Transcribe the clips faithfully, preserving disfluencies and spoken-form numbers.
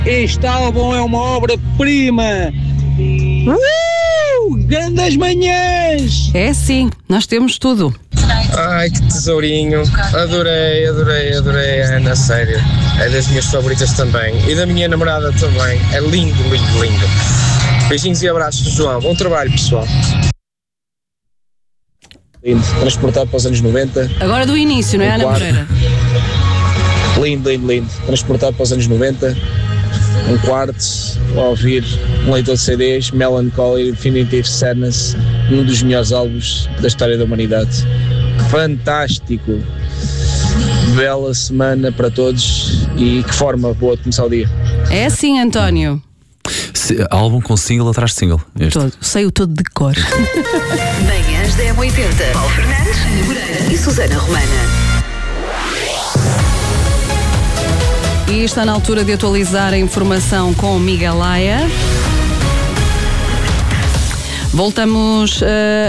Este álbum é uma obra-prima. Uh! Grandes manhãs! É sim, nós temos tudo. Ai, que tesourinho. Adorei, adorei, adorei a Ana, sério. É das minhas favoritas também. E da minha namorada também. É lindo, lindo, lindo. Beijinhos e abraços, João. Bom trabalho, pessoal. Lindo. Transportado para os anos noventa. Agora do início, não é, Ana Moreira? Lindo, lindo, lindo. Transportado para os anos noventa. Um quarto, a ouvir um leitor de C Ds, Melancholy Infinitive Sadness, um dos melhores álbuns da história da humanidade. Fantástico! Bela semana para todos e que forma boa de começar o dia. É assim, António. Se, álbum com single atrás de single. Este. Todo, sei-o todo de cor. Manhãs da M oitenta. Paulo Fernandes, Ana Moreira e Susana Romana. E está na altura de atualizar a informação com Miguel Laia. Voltamos uh,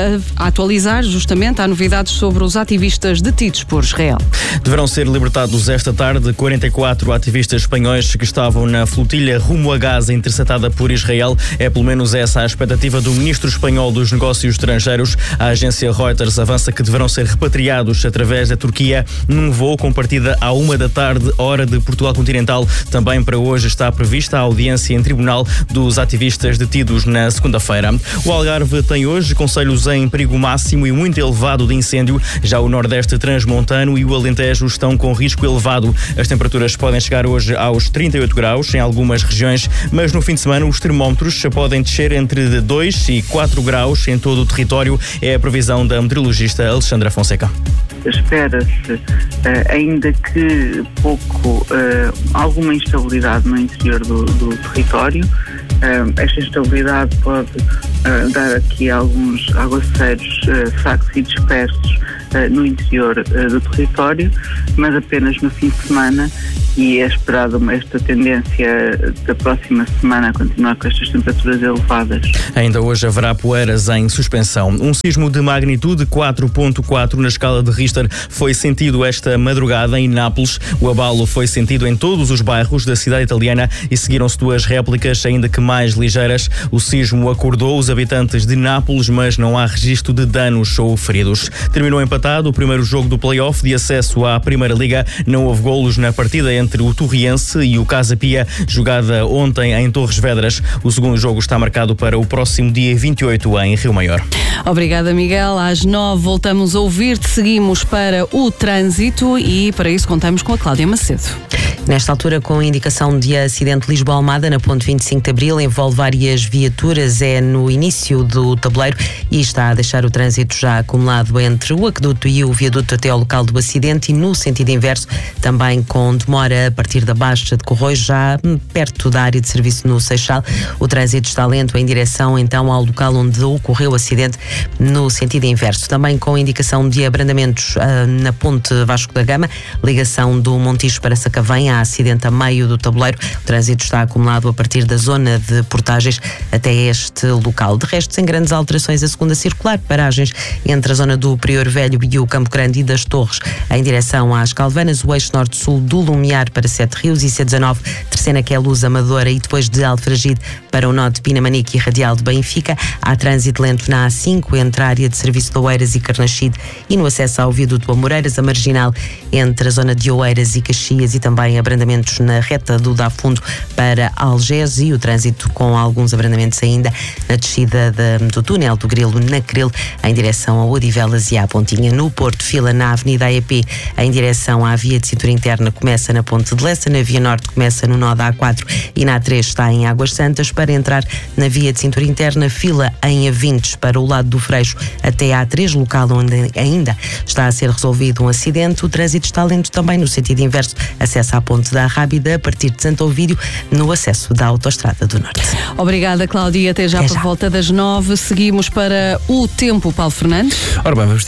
a atualizar justamente há novidades sobre os ativistas detidos por Israel. Deverão ser libertados esta tarde quarenta e quatro ativistas espanhóis que estavam na flotilha rumo a Gaza interceptada por Israel. É pelo menos essa a expectativa do ministro espanhol dos Negócios Estrangeiros. A agência Reuters avança que deverão ser repatriados através da Turquia num voo com partida à uma da tarde, hora de Portugal continental. Também para hoje está prevista a audiência em tribunal dos ativistas detidos na segunda-feira. O Algarve tem hoje concelhos em perigo máximo e muito elevado de incêndio. Já o Nordeste transmontano e o Alentejo estão com risco elevado. As temperaturas podem chegar hoje aos trinta e oito graus em algumas regiões, mas no fim de semana os termómetros podem descer entre dois e quatro graus em todo o território. É a previsão da meteorologista Alexandra Fonseca. Espera-se, uh, ainda que pouco, uh, alguma instabilidade no interior do, do território. Uh, esta instabilidade pode uh, dar aqui alguns aguaceiros uh, fracos e dispersos uh, no interior uh, do território, mas apenas no fim de semana, e é esperado esta tendência da próxima semana a continuar com estas temperaturas elevadas. Ainda hoje haverá poeiras em suspensão. Um sismo de magnitude quatro ponto quatro na escala de Richter foi sentido esta madrugada em Nápoles. O abalo foi sentido em todos os bairros da cidade italiana e seguiram-se duas réplicas, ainda que mais ligeiras. O sismo acordou os habitantes de Nápoles, mas não há registro de danos ou feridos. Terminou empatado o primeiro jogo do play-off de acesso à Primeira Liga. Não houve golos na partida entre o Torriense e o Casa Pia, jogada ontem em Torres Vedras. O segundo jogo está marcado para o próximo dia vinte e oito em Rio Maior. Obrigada, Miguel. Às nove voltamos a ouvir-te. Seguimos para o trânsito e para isso contamos com a Cláudia Macedo. Nesta altura, com indicação de acidente Lisboa-Almada, na ponte vinte e cinco de Abril, envolve várias viaturas, é no início do tabuleiro e está a deixar o trânsito já acumulado entre o aqueduto e o viaduto até ao local do acidente, e no sentido inverso, também com demora a partir da Baixa de Corroios, já perto da área de serviço no Seixal. O trânsito está lento em direção então ao local onde ocorreu o acidente, no sentido inverso. Também com indicação de abrandamentos uh, na ponte Vasco da Gama, ligação do Montijo para Sacavém, há acidente a meio do tabuleiro. O trânsito está acumulado a partir da zona de Portagens até este local. De resto, sem grandes alterações, a segunda circular, paragens entre a zona do Prior Velho e o Campo Grande e das Torres em direção às Calvanas, o eixo norte-sul do Lumiar para Sete Rios e C dezanove, terceira que é Luz Amadora, e depois de Alfragide para o norte de Pinamanique e Radial de Benfica. Há trânsito lento na A cinco entre a área de serviço de Oeiras e Carnaxide e no acesso ao viaduto Amoreiras, a marginal entre a zona de Oeiras e Caxias, e também abrandamentos na reta do Dá Fundo para Algés, e o trânsito com alguns abrandamentos ainda na descida de, do túnel do Grilo na Cril em direção a Odivelas e à Pontinha. No Porto, fila na Avenida A E P em direção à via de cintura interna, começa na Ponte de Lessa, na Via Norte começa no nó da A quatro e na A três está em Águas Santas. Para entrar na via de cintura interna, fila em Avintes para o lado do Freixo até A três, local onde ainda está a ser resolvido um acidente. O trânsito está lento também no sentido inverso, acesso à Ponte da Rábida a partir de Santo Ovídio, no acesso da Autostrada do Norte. Obrigada, Cláudia. Até já Até por já. volta das nove. Seguimos para o tempo, Paulo Fernandes. Ora bem, vamos ter aqui muitas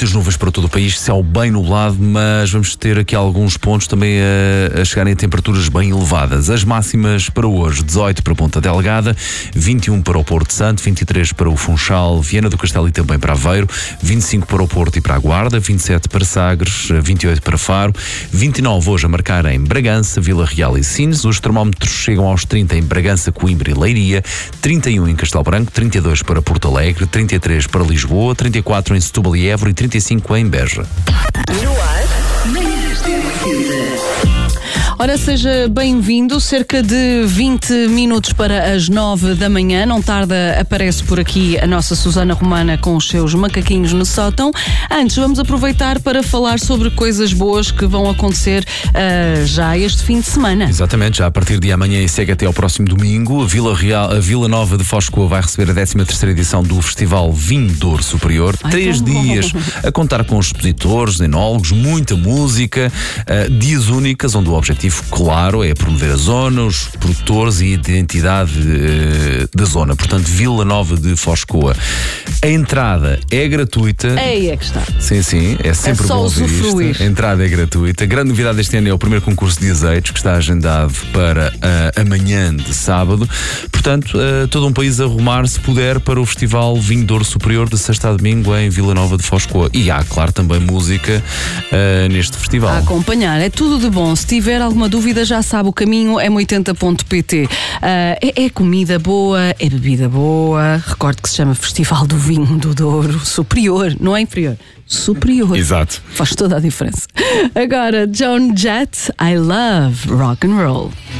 muitas nuvens para todo o país, céu bem nublado, mas vamos ter aqui alguns pontos também a, a chegarem a temperaturas bem elevadas. As máximas para hoje: dezoito para Ponta Delgada, vinte e um para o Porto Santo, vinte e três para o Funchal, Viana do Castelo e também para Aveiro, vinte e cinco para o Porto e para a Guarda, vinte e sete para Sagres, vinte e oito para Faro, vinte e nove hoje a marcar em Bragança, Vila Real e Sines. Os termómetros chegam aos trinta em Bragança, Coimbra e Leiria, trinta e um em Castelo Branco, trinta e dois para Porto Alegre, trinta e três para Lisboa, trinta e quatro em Setúbal e Évora e trinta e cinco em Beja. No ar, manhãs da M oitenta. Ora, seja bem-vindo, cerca de vinte minutos para as nove da manhã. Não tarda, aparece por aqui a nossa Susana Romana com os seus macaquinhos no sótão. Antes, vamos aproveitar para falar sobre coisas boas que vão acontecer uh, já este fim de semana. Exatamente, já a partir de amanhã e segue até ao próximo domingo, a Vila, Real, a Vila Nova de Foz de Coa vai receber a décima terceira edição do Festival Vinho Douro Superior. Ai, Três dias a contar com expositores, enólogos, muita música, uh, dias únicas, onde o objetivo, claro, é promover a zona, os produtores e a identidade uh, da zona. Portanto, Vila Nova de Foz de Coa. A entrada é gratuita. Aí é que está. Sim, sim, é sempre É só bom ouvir usufruir. isto. A entrada é gratuita. A grande novidade este ano é o primeiro concurso de azeites, que está agendado para uh, amanhã de sábado. Portanto, uh, todo um país a rumar, se puder, para o Festival Vinho Douro Superior de sexta a domingo em Vila Nova de Foz de Coa. E há, claro, também música uh, neste festival. A acompanhar, é tudo de bom. Se tiver alguma dúvida, já sabe, o caminho é m oitenta ponto pt. Uh, é, é comida boa, é bebida boa. Recordo que se chama Festival do Vinho do Douro Superior, não é inferior, superior. Exato. Faz toda a diferença. Agora, Joan Jett, I Love Rock and Roll.